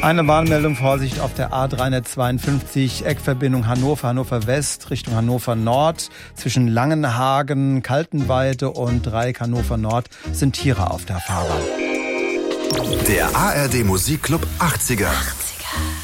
Eine Warnmeldung, Vorsicht auf der A352, Eckverbindung Hannover West Richtung Hannover Nord. Zwischen Langenhagen, Kaltenweide und Dreieck Hannover Nord sind Tiere auf der Fahrbahn. Der ARD Musikclub 80er.